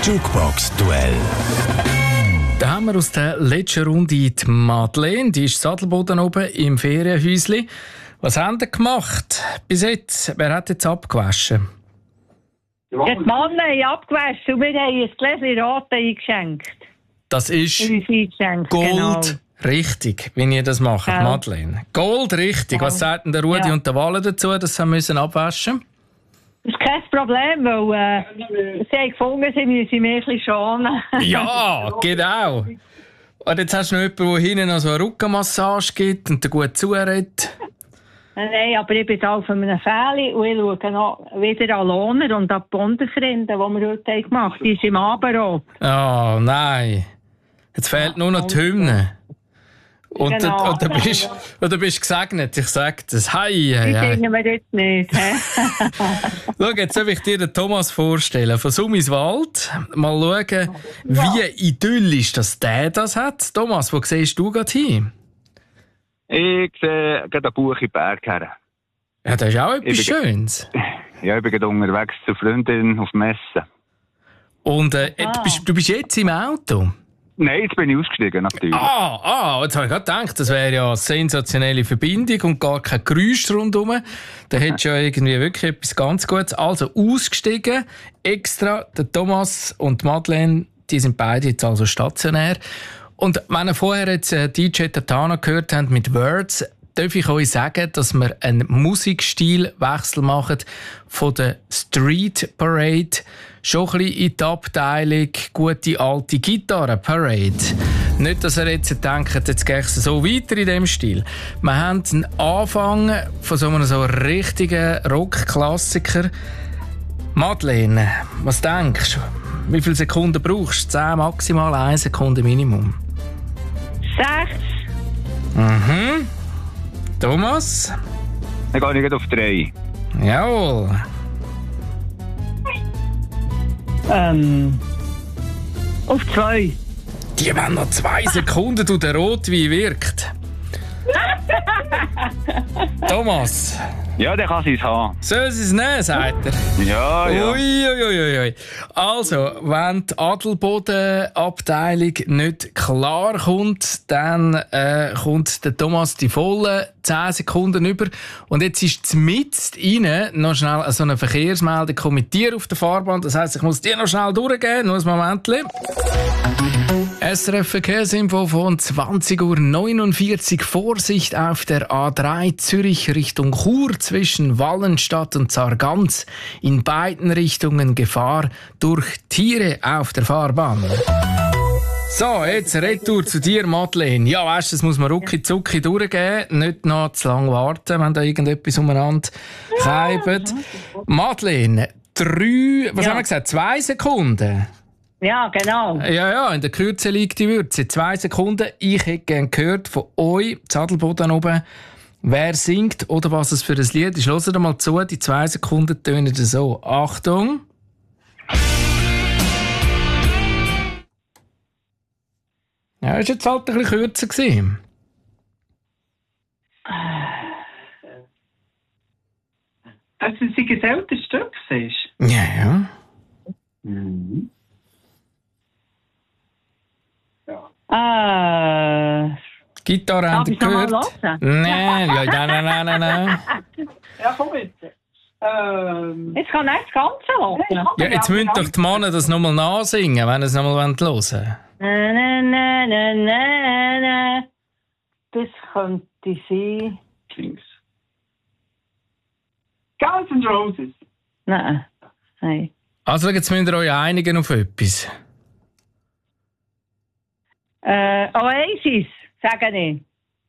Jukebox-Duell. Da haben wir aus der letzten Runde die Madeleine, die ist Sadelboden oben im Ferienhäuschen. Was haben ihr gemacht bis jetzt? Wer hat jetzt abgewaschen? Ja, die Männer haben abgewaschen und wir haben ein Gläschen Rot eingeschenkt. Das ist Gold, genau. richtig, wie ihr das macht, Ja. Madeleine. Gold, richtig. Was sagten der Rudi und der Walle dazu, dass sie müssen abwaschen? Das ist kein Problem, weil sie haben gefunden, sie müssen mich ein bisschen schonen. Ja, genau. Und jetzt hast du noch jemanden, der hinten noch so eine Rückenmassage gibt und dir gut zuredet. Nein, aber ich bin da auf einem Fähli und ich schaue noch wieder an Lohner und an die Bondenfreunde, die wir heute gemacht haben. Die sind im Abendrot. Oh nein. Jetzt fehlt nur noch die Hymne. Und, Genau. und du bist gesegnet, ich sag das. Hei, Die hei, hei. singen wir jetzt nicht. Schau, jetzt darf ich dir den Thomas vorstellen. Von Summiswald. Mal schauen, wie idyllisch das hat. Thomas, wo siehst du gerade hin? Ich sehe gerade einen Buch im Berg her. Ja, das ist auch etwas Ich bin- Schönes. Ja, ich bin gerade unterwegs zur Freundin auf Messe. Und du bist jetzt im Auto? Nein, jetzt bin ich ausgestiegen, natürlich. Jetzt habe ich gerade gedacht, das wäre ja eine sensationelle Verbindung und gar kein Geräusch rundherum. Da hättest du ja irgendwie wirklich etwas ganz Gutes. Also ausgestiegen, extra, der Thomas und die Madeleine, die sind beide jetzt also stationär. Und wenn ihr vorher jetzt DJ Tatana gehört habt mit Words, darf ich euch sagen, dass wir einen Musikstilwechsel machen von der Street Parade schon ein bisschen in die Abteilung gute alte Gitarre-Parade. Nicht, dass ihr jetzt denkt, jetzt geht es so weiter in diesem Stil. Wir haben einen Anfang von so einem so richtigen Rock-Klassiker. Madeleine, was denkst du? Wie viele Sekunden brauchst du? 10 maximal, 1 Sekunde Minimum. 6. Thomas? Dann gehe ich gerade auf 3. Jawohl. Auf 2. Die wollen noch 2 Sekunden, du, der Rotwein wirkt. Thomas, Ja, der kann es haben. soll sie es nehmen, sagt er? Ja, ja. Ui. Also, wenn die Adelboden-Abteilung nicht klar kommt, dann kommt der Thomas die vollen 10 Sekunden über. Und jetzt ist mitten rein noch schnell so eine Verkehrsmeldung, kommentiert auf der Fahrbahn. Das heisst, ich muss die noch schnell durchgehen. Nur ein Momentchen. SRF Verkehrsinfo von 20:49 Uhr. Vorsicht auf der A3 Zürich Richtung Chur zwischen Wallenstadt und Sargans. In beiden Richtungen Gefahr durch Tiere auf der Fahrbahn. So, jetzt Retour zu dir, Madeleine. Ja, weißt du, das muss man rucki-zucki durchgehen. Nicht noch zu lange warten, wenn da irgendetwas umeinander reibt. Madeleine, 3, was haben wir gesagt? 2 Sekunden. Ja, genau. Ja, in der Kürze liegt die Würze. 2 Sekunden. Ich hätte gerne gehört von euch, Sadelboden oben, wer singt oder was es für ein Lied ist. Hört mal zu, die 2 Sekunden tönen so. Achtung. Ja, ist jetzt halt ein bisschen kürzer gewesen. Dass es ein seltenes Stück ist. Ja. Gitarre haben Darf ihr ich noch mal gehört? hören? Nein. Ja, komm bitte. Jetzt kann ich das Ganze hören. Ja, jetzt müssen doch die Männer das nochmal nachsingen, wenn sie es nochmal hören wollen. Na. Das könnte sein. Links. Guns N' Roses. Nein. Also jetzt müsst ihr euch einigen auf etwas. Oasis, sage ich.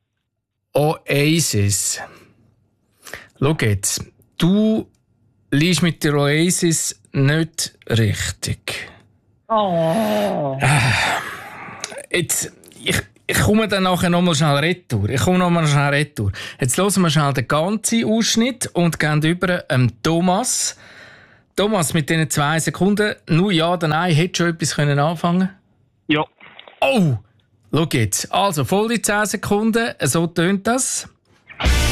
Oasis. Schau jetzt, du liegst mit der Oasis nicht richtig. Oh. Jetzt, ich komme dann nachher nochmal schnell retour. Jetzt hören wir schnell den ganzen Ausschnitt und gehen über Thomas. Thomas, mit diesen 2 Sekunden, nur ja oder nein, hättest du schon etwas anfangen können? Ja. Oh! Schau jetzt. Also, voll die 10 Sekunden, so tönt das.